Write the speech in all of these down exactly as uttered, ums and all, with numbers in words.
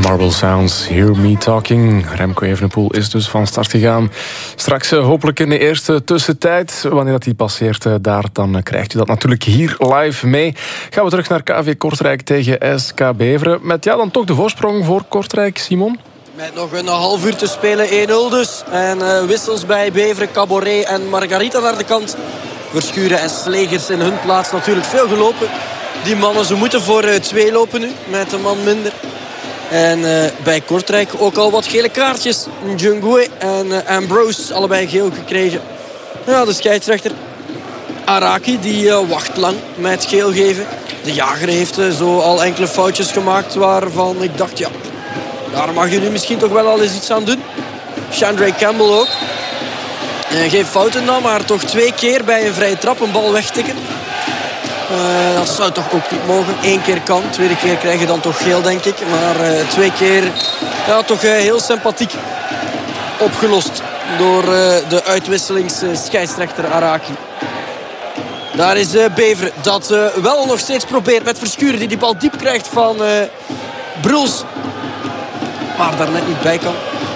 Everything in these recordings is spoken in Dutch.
Marble Sounds, Hear Me Talking. Remco Evenepoel is dus van start gegaan. Straks uh, hopelijk in de eerste tussentijd. Wanneer dat hij passeert uh, daar, dan uh, krijgt u dat natuurlijk hier live mee. Gaan we terug naar K V Kortrijk tegen S K Beveren. Met ja, dan toch de voorsprong voor Kortrijk, Simon? Met nog een half uur te spelen, één nul dus. En uh, wissels bij Beveren, Caboret en Margarita naar de kant. Verschuren en Slegers in hun plaats natuurlijk veel gelopen. Die mannen, ze moeten voor uh, twee lopen nu, met een man minder. En uh, bij Kortrijk ook al wat gele kaartjes. Njungwe en uh, Ambrose, allebei geel gekregen. Ja, de scheidsrechter Araki, die uh, wacht lang met geel geven. De jager heeft uh, zo al enkele foutjes gemaakt waarvan ik dacht, ja, daar mag je nu misschien toch wel al eens iets aan doen. Chandray Campbell ook. Uh, geen fouten dan, maar toch twee keer bij een vrije trap een bal wegtikken. Uh, dat zou toch ook niet mogen. Eén keer kan, tweede keer krijg je dan toch geel, denk ik. Maar uh, twee keer ja, toch uh, heel sympathiek opgelost door uh, de uitwisselingsscheidsrechter Araki. Daar is uh, Beveren dat uh, wel nog steeds probeert met Verschuren, die die bal diep krijgt van uh, Bruls. Maar daar net niet bij kan.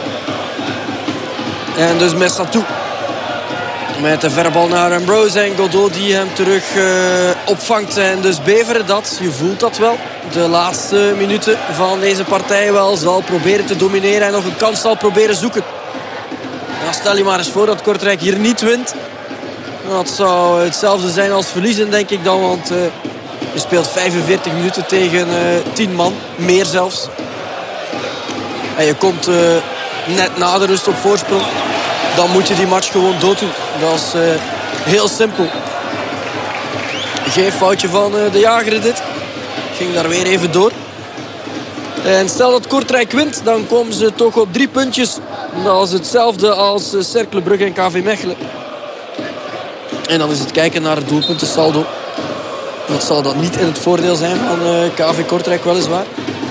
En dus Messatou. Met de verre bal naar Ambrose en Godot die hem terug uh, opvangt. En dus Beveren, dat, je voelt dat wel. De laatste minuten van deze partij wel zal proberen te domineren. En nog een kans zal proberen zoeken. Ja, stel je maar eens voor dat Kortrijk hier niet wint. Dat zou hetzelfde zijn als verliezen, denk ik dan. Want uh, je speelt vijfenveertig minuten tegen uh, tien man. Meer zelfs. En je komt uh, net na de rust op voorsprong. Dan moet je die match gewoon dooddoen. Dat is uh, heel simpel. Geen foutje van uh, de jager dit. Ging daar weer even door. En stel dat Kortrijk wint, dan komen ze toch op drie puntjes. Dat is hetzelfde als uh, Cercle Brugge en K V Mechelen. En dan is het kijken naar het doelpuntensaldo. Dat zal dat niet in het voordeel zijn van uh, K V Kortrijk weliswaar.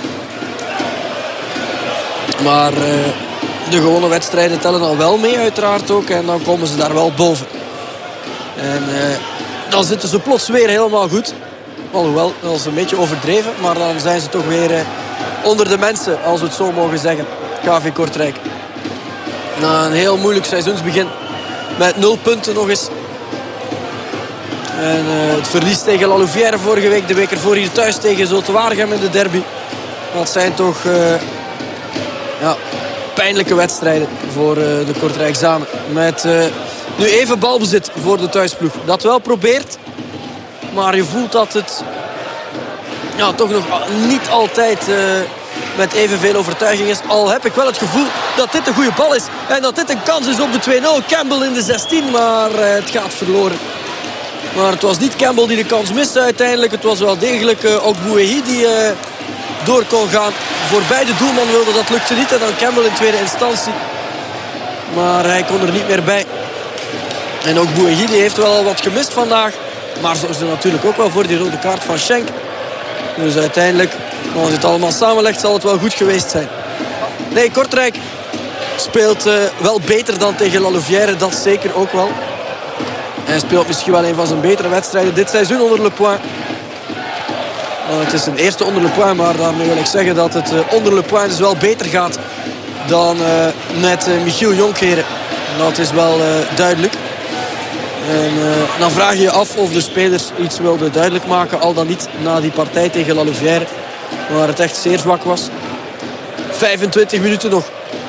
Maar uh, de gewone wedstrijden tellen al wel mee uiteraard ook. En dan komen ze daar wel boven. En uh, dan zitten ze plots weer helemaal goed. Alhoewel, dat is een beetje overdreven. Maar dan zijn ze toch weer uh, onder de mensen, als we het zo mogen zeggen. K V Kortrijk. Na een heel moeilijk seizoensbegin. Met nul punten nog eens. En uh, het verlies tegen La Louvière vorige week. De week ervoor hier thuis tegen Zulte Waregem in de derby. Dat zijn toch uh, ja, pijnlijke wedstrijden voor uh, de Kortrijkzamen. Met uh, nu even balbezit voor de thuisploeg. Dat wel probeert. Maar je voelt dat het ja, toch nog niet altijd uh, met evenveel overtuiging is. Al heb ik wel het gevoel dat dit een goede bal is. En dat dit een kans is op de twee nul. Campbell in de zestien, maar uh, het gaat verloren. Maar het was niet Campbell die de kans miste uiteindelijk. Het was wel degelijk uh, ook Bouéhi die uh, door kon gaan. Voorbij de doelman wilde, dat lukte niet. En dan Campbell in tweede instantie. Maar hij kon er niet meer bij. En ook Bouéhi die heeft wel wat gemist vandaag. Maar zorgde natuurlijk ook wel voor die rode kaart van Schenk. Dus uiteindelijk, als het allemaal samenlegt, zal het wel goed geweest zijn. Nee, Kortrijk speelt uh, wel beter dan tegen La Louvière. Dat zeker ook wel. Hij speelt misschien wel een van zijn betere wedstrijden dit seizoen onder Le Point. Het is een eerste onder Le Point, maar daarmee wil ik zeggen dat het onder Le Point dus wel beter gaat dan uh, met uh, Michiel Jonkeren. Dat is wel uh, duidelijk. En uh, dan vraag je je af of de spelers iets wilden duidelijk maken, al dan niet na die partij tegen La Louvière, waar het echt zeer zwak was. vijfentwintig minuten nog.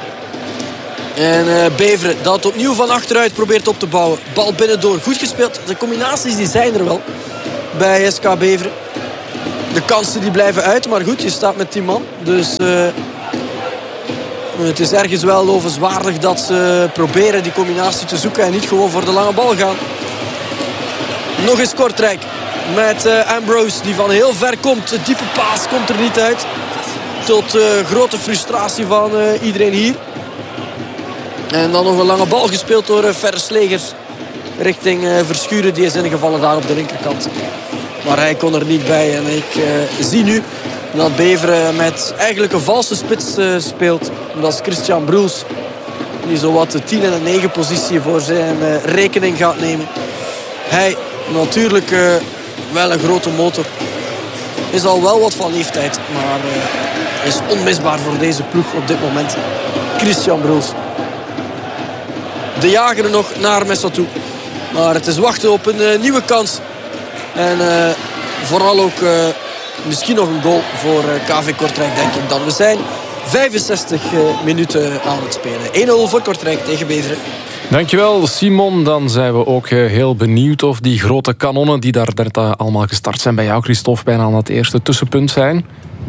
En uh, Beveren dat opnieuw van achteruit probeert op te bouwen. Bal binnendoor, goed gespeeld. De combinaties die zijn er wel bij S K Beveren. De kansen die blijven uit, maar goed, je staat met tien man. Dus uh, het is ergens wel lovenswaardig dat ze proberen die combinatie te zoeken en niet gewoon voor de lange bal gaan. Nog eens Kortrijk met uh, Ambrose die van heel ver komt. De diepe paas komt er niet uit. Tot uh, grote frustratie van uh, iedereen hier. En dan nog een lange bal gespeeld door uh, Verre Slegers richting uh, Verschuren. Die is ingevallen daar op de linkerkant. Maar hij kon er niet bij. En ik uh, zie nu dat Beveren met eigenlijk een valse spits uh, speelt. Dat is Christian Bruls. Die zowat de tien en de negen positie voor zijn uh, rekening gaat nemen. Hij natuurlijk uh, wel een grote motor is al wel wat van leeftijd. Maar uh, is onmisbaar voor deze ploeg op dit moment. Christian Bruls. De jager nog naar Messa toe. Maar het is wachten op een uh, nieuwe kans. En uh, vooral ook uh, misschien nog een goal voor uh, K V Kortrijk, denk ik dan. We zijn vijfenzestig uh, minuten aan het spelen. één nul voor Kortrijk tegen Beveren. Dankjewel, Simon. Dan zijn we ook heel benieuwd of die grote kanonnen die daar net allemaal gestart zijn bij jou, Christophe, bijna aan het eerste tussenpunt zijn.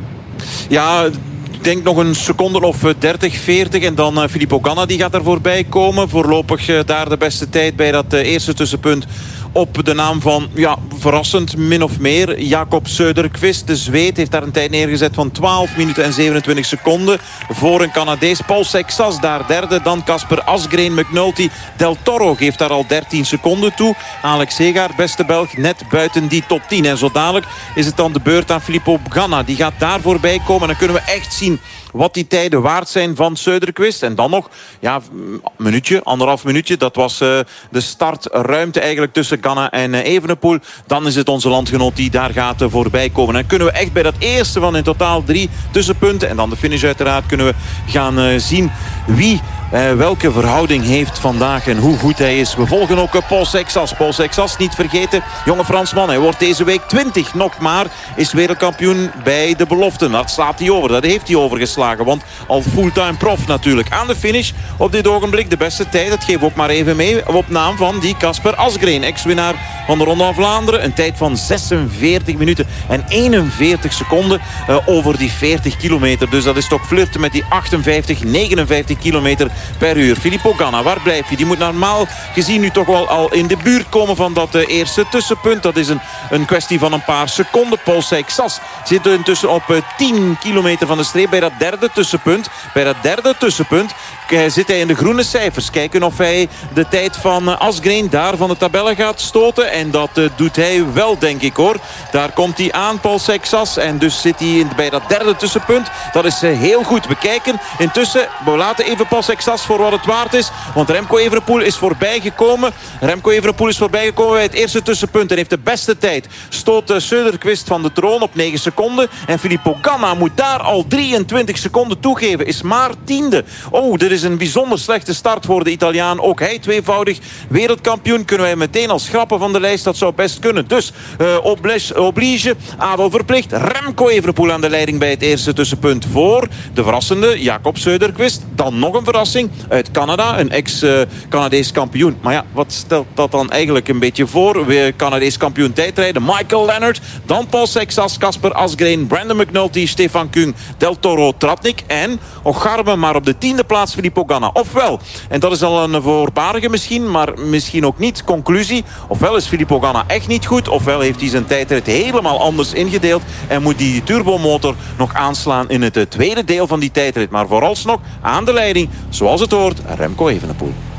Ja, ik denk nog een seconde of dertig, veertig. En dan uh, Filippo Ganna die gaat er voorbij komen. Voorlopig uh, daar de beste tijd bij dat uh, eerste tussenpunt. Op de naam van, ja, verrassend min of meer, Jakob Söderqvist. De Zweed heeft daar een tijd neergezet van twaalf minuten en zevenentwintig seconden. Voor een Canadees. Paul Sexas daar derde. Dan Casper Asgreen, McNulty. Del Toro geeft daar al dertien seconden toe. Alex Segaard, beste Belg, net buiten die top tien. En zo dadelijk is het dan de beurt aan Filippo Ganna. Die gaat daar voorbij komen. En dan kunnen we echt zien wat die tijden waard zijn van Söderqvist. En dan nog, ja, een minuutje, anderhalf minuutje. Dat was uh, de startruimte eigenlijk tussen Ganna en uh, Evenepoel. Dan is het onze landgenoot die daar gaat uh, voorbij komen. En dan kunnen we echt bij dat eerste van in totaal drie tussenpunten. En dan de finish uiteraard kunnen we gaan uh, zien wie Uh, welke verhouding heeft vandaag en hoe goed hij is. We volgen ook uh, Paul Sexas. Paul Sexas, niet vergeten, jonge Fransman. Hij wordt deze week twintig nog maar. Is wereldkampioen bij de beloften. Dat slaat hij over. Dat heeft hij overgeslagen. Want al fulltime prof natuurlijk. Aan de finish op dit ogenblik de beste tijd. Dat geef ook maar even mee. Op naam van die Casper Asgreen. Ex-winnaar van de Ronde van Vlaanderen. Een tijd van zesenveertig minuten en eenenveertig seconden uh, over die veertig kilometer. Dus dat is toch flirten met die achtenvijftig, negenenvijftig kilometer per uur. Filippo Ganna, waar blijft hij? Die moet normaal gezien nu toch wel al in de buurt komen van dat uh, eerste tussenpunt. Dat is een, een kwestie van een paar seconden. Paul Sexas zit intussen op uh, tien kilometer van de streep bij dat derde tussenpunt. Bij dat derde tussenpunt uh, zit hij in de groene cijfers. Kijken of hij de tijd van uh, Asgreen daar van de tabellen gaat stoten. En dat uh, doet hij wel, denk ik hoor. Daar komt hij aan, Paul Sexas. En dus zit hij in, bij dat derde tussenpunt. Dat is uh, heel goed. We kijken intussen, we laten even Paul Sexas voor wat het waard is. Want Remco Evenepoel is voorbijgekomen. Remco Evenepoel is voorbijgekomen bij het eerste tussenpunt. En heeft de beste tijd. Stoot uh, Söderqvist van de troon op negen seconden. En Filippo Ganna moet daar al drieëntwintig seconden toegeven. Is maar tiende. Oh, dit is een bijzonder slechte start voor de Italiaan. Ook hij tweevoudig wereldkampioen. Kunnen wij meteen als schrappen van de lijst. Dat zou best kunnen. Dus uh, oblige, oblige, adel verplicht. Remco Evenepoel aan de leiding bij het eerste tussenpunt. Voor de verrassende Jakob Söderqvist. Dan nog een verrassing uit Canada, een ex-Canadees kampioen. Maar ja, wat stelt dat dan eigenlijk een beetje voor? Weer Canadees kampioen tijdrijden, Michael Leonard. Dan Paul Sexas, Casper Asgreen, Brandon McNulty, Stefan Kung, Del Toro, Tratnik en Ocharme, maar op de tiende plaats Filippo Ganna. Ofwel, en dat is al een voorbarige misschien, maar misschien ook niet, conclusie. Ofwel is Filippo Ganna echt niet goed, ofwel heeft hij zijn tijdrit helemaal anders ingedeeld en moet die turbomotor nog aanslaan in het tweede deel van die tijdrit. Maar vooralsnog aan de leiding, zoals het hoort, Remco Evenepoel.